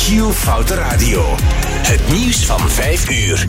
Giel Foute Radio. Het nieuws van 5 uur.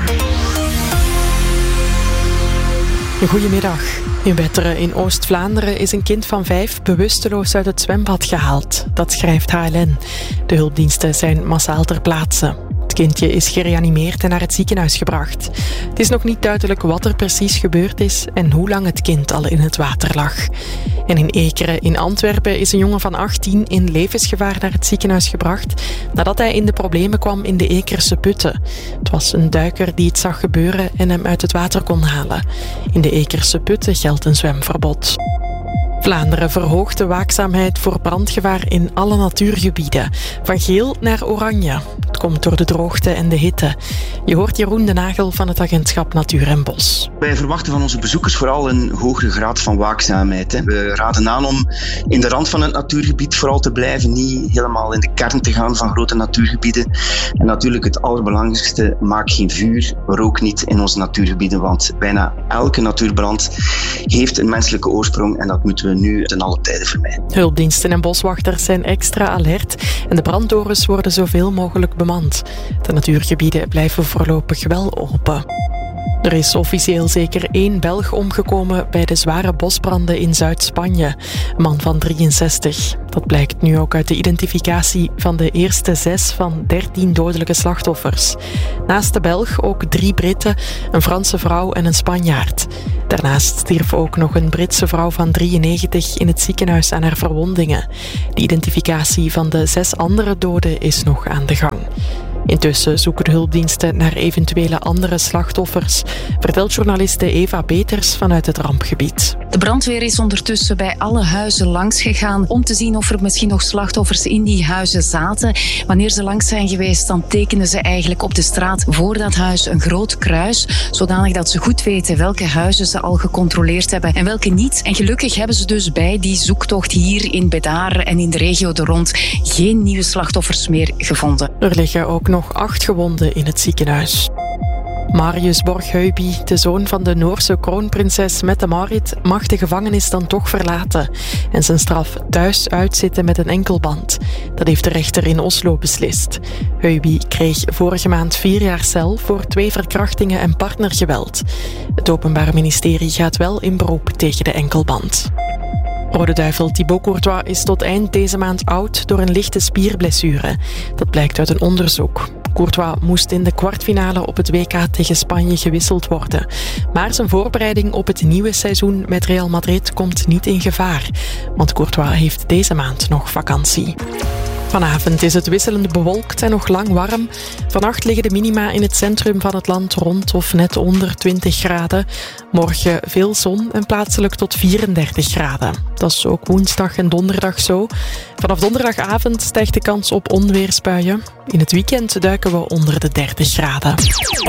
Goedemiddag. In Wetteren in Oost-Vlaanderen is een kind van 5 bewusteloos uit het zwembad gehaald. Dat schrijft HLN. De hulpdiensten zijn massaal ter plaatse. Het kindje is gereanimeerd en naar het ziekenhuis gebracht. Het is nog niet duidelijk wat er precies gebeurd is en hoe lang het kind al in het water lag. En in Ekeren in Antwerpen is een jongen van 18 in levensgevaar naar het ziekenhuis gebracht nadat hij in de problemen kwam in de Ekerse putten. Het was een duiker die het zag gebeuren en hem uit het water kon halen. In de Ekerse putten geldt een zwemverbod. Vlaanderen verhoogt de waakzaamheid voor brandgevaar in alle natuurgebieden. Van geel naar oranje. Het komt door de droogte en de hitte. Je hoort Jeroen de Nagel van het agentschap Natuur en Bos. Wij verwachten van onze bezoekers vooral een hogere graad van waakzaamheid. We raden aan om in de rand van het natuurgebied vooral te blijven. Niet helemaal in de kern te gaan van grote natuurgebieden. En natuurlijk het allerbelangrijkste, maak geen vuur. Rook niet in onze natuurgebieden. Want bijna elke natuurbrand heeft een menselijke oorsprong. En dat moeten we nu ten alle tijde vermijden. Hulpdiensten en boswachters zijn extra alert en de branddorens worden zoveel mogelijk bemand. De natuurgebieden blijven voorlopig wel open. Er is officieel zeker 1 Belg omgekomen bij de zware bosbranden in Zuid-Spanje. Een man van 63. Dat blijkt nu ook uit de identificatie van de eerste 6 van 13 dodelijke slachtoffers. Naast de Belg ook 3 Britten, een Franse vrouw en een Spanjaard. Daarnaast stierf ook nog een Britse vrouw van 93 in het ziekenhuis aan haar verwondingen. De identificatie van de 6 andere doden is nog aan de gang. Intussen zoeken de hulpdiensten naar eventuele andere slachtoffers, vertelt journaliste Eva Beters vanuit het rampgebied. De brandweer is ondertussen bij alle huizen langs gegaan om te zien of er misschien nog slachtoffers in die huizen zaten. Wanneer ze langs zijn geweest, dan tekenen ze eigenlijk op de straat voor dat huis een groot kruis, zodanig dat ze goed weten welke huizen ze al gecontroleerd hebben en welke niet. En gelukkig hebben ze dus bij die zoektocht hier in Bedare en in de regio er rond geen nieuwe slachtoffers meer gevonden. Er liggen ook nog 8 gewonden in het ziekenhuis. Marius Borg-Heuby, de zoon van de Noorse kroonprinses Mette-Marit, mag de gevangenis dan toch verlaten en zijn straf thuis uitzitten met een enkelband. Dat heeft de rechter in Oslo beslist. Heuby kreeg vorige maand 4 jaar cel voor 2 verkrachtingen en partnergeweld. Het Openbaar Ministerie gaat wel in beroep tegen de enkelband. Rode Duivel Thibaut Courtois is tot eind deze maand oud door een lichte spierblessure. Dat blijkt uit een onderzoek. Courtois moest in de kwartfinale op het WK tegen Spanje gewisseld worden. Maar zijn voorbereiding op het nieuwe seizoen met Real Madrid komt niet in gevaar. Want Courtois heeft deze maand nog vakantie. Vanavond is het wisselend bewolkt en nog lang warm. Vannacht liggen de minima in het centrum van het land rond of net onder 20 graden. Morgen veel zon en plaatselijk tot 34 graden. Dat is ook woensdag en donderdag zo. Vanaf donderdagavond stijgt de kans op onweersbuien. In het weekend duiken we onder de 30 graden.